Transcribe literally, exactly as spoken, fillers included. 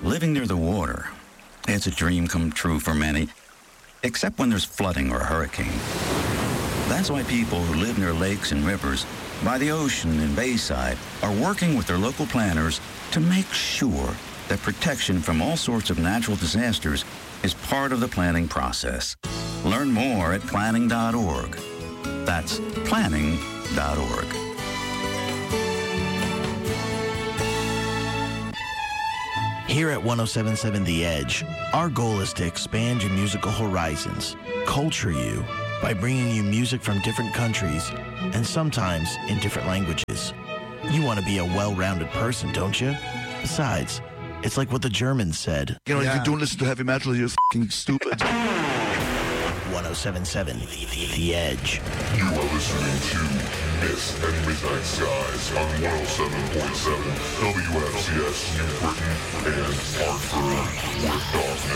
living near the water, it's a dream come true for many, except when there's flooding or a hurricane. That's why people who live near lakes and rivers, by the ocean and bayside, are working with their local planners to make sure that protection from all sorts of natural disasters is part of the planning process. Learn more at planning dot org. That's planning dot org. Here at one oh seven point seven The Edge, our goal is to expand your musical horizons, culture you, by bringing you music from different countries and sometimes in different languages. You want to be a well-rounded person, don't you? Besides, it's like what the Germans said. You know, Yeah. if you don't listen to heavy metal, you're fucking stupid. one oh seven point seven The, the, the Edge. You are listening to Mist and Midnight Skies on one oh seven point seven W F C S New Britain and Hartford with Darkness.